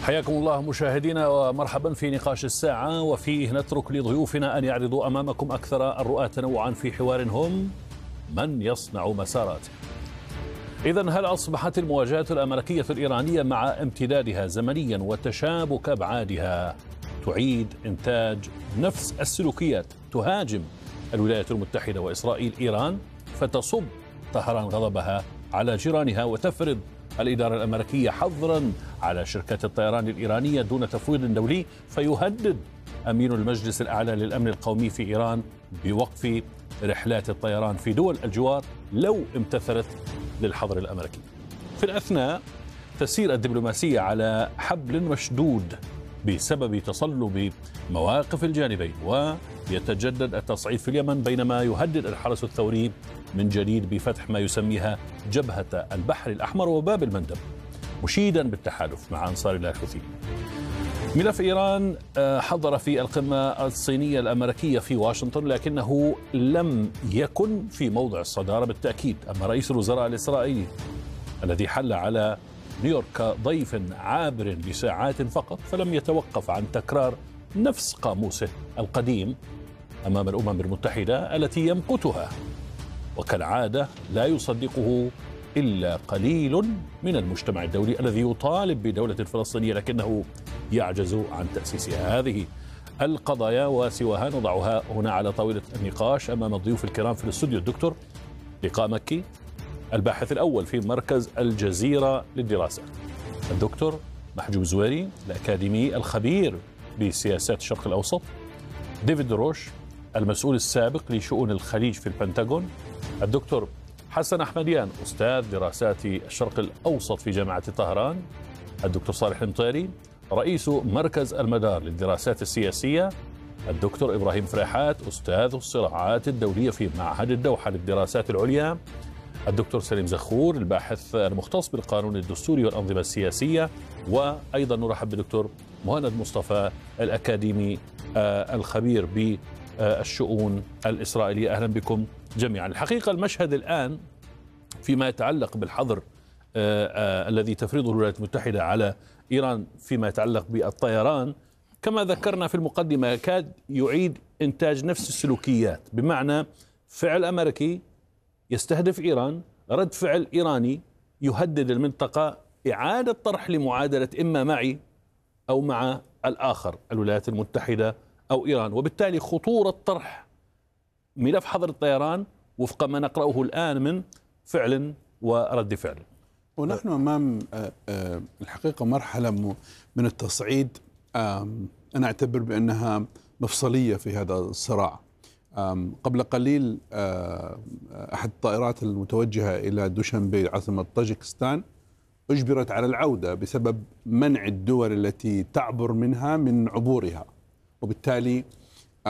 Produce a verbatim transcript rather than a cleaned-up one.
حياكم الله مشاهدينا ومرحبا في نقاش الساعة، وفيه نترك لضيوفنا أن يعرضوا أمامكم أكثر الرؤى تنوعا في حوار هم من يصنع مساراته. إذن هل أصبحت المواجهة الأمريكية الإيرانية مع امتدادها زمنيا وتشابك أبعادها تعيد إنتاج نفس السلوكيات تهاجم الولايات المتحدة وإسرائيل إيران فتصب طهران غضبها على جيرانها وتفرض الإدارة الأمريكية حظرا على شركات الطيران الإيرانية دون تفويض دولي فيهدد أمين المجلس الأعلى للأمن القومي في إيران بوقف رحلات الطيران في دول الجوار لو امتثلت للحظر الأمريكي. في الأثناء تسير الدبلوماسية على حبل مشدود بسبب تصلب مواقف الجانبين، ويتجدد التصعيد في اليمن بينما يهدد الحرس الثوري من جديد بفتح ما يسميها جبهة البحر الأحمر وباب المندب، مشيدا بالتحالف مع أنصار الله الحوثيين. ملف إيران حضر في القمة الصينية الأمريكية في واشنطن، لكنه لم يكن في موضع الصدارة بالتأكيد. أما رئيس الوزراء الإسرائيلي الذي حل على نيويورك ضيف عابر لساعات فقط فلم يتوقف عن تكرار نفس قاموسه القديم أمام الأمم المتحدة التي يمقتها، وكالعادة لا يصدقه إلا قليل من المجتمع الدولي الذي يطالب بدولة فلسطينية لكنه يعجز عن تأسيسها. هذه القضايا وسواها نضعها هنا على طاولة النقاش أمام الضيوف الكرام في الاستوديو: الدكتور لقاء مكي، الباحث الأول في مركز الجزيرة للدراسات; الدكتور محجوب زويري، الأكاديمي الخبير بسياسات الشرق الأوسط; ديفيد روش، المسؤول السابق لشؤون الخليج في البنتاغون; الدكتور حسن أحمديان، أستاذ دراسات الشرق الأوسط في جامعة طهران; الدكتور صالح المطيري، رئيس مركز المدار للدراسات السياسية; الدكتور إبراهيم فريحات، أستاذ الصراعات الدولية في معهد الدوحة للدراسات العليا; الدكتور سليم زخور، الباحث المختص بالقانون الدستوري والأنظمة السياسية; وأيضا نرحب بالدكتور مهند مصطفى، الأكاديمي الخبير بالشؤون الإسرائيلية. أهلا بكم جميعا. الحقيقة المشهد الآن فيما يتعلق بالحظر الذي تفرضه الولايات المتحدة على إيران فيما يتعلق بالطيران كما ذكرنا في المقدمة يكاد يعيد إنتاج نفس السلوكيات، بمعنى فعل أمريكي يستهدف إيران، رد فعل إيراني يهدد المنطقة، إعادة طرح لمعادلة إما معي أو مع الآخر الولايات المتحدة أو إيران، وبالتالي خطورة طرح ملف حظر الطيران وفق ما نقرأه الآن من فعل ورد فعل. ونحن أمام الحقيقة مرحلة من التصعيد أنا أعتبر بأنها مفصلية في هذا الصراع. قبل قليل أحد الطائرات المتوجهة إلى دوشنبي عاصمة طاجكستان أجبرت على العودة بسبب منع الدول التي تعبر منها من عبورها، وبالتالي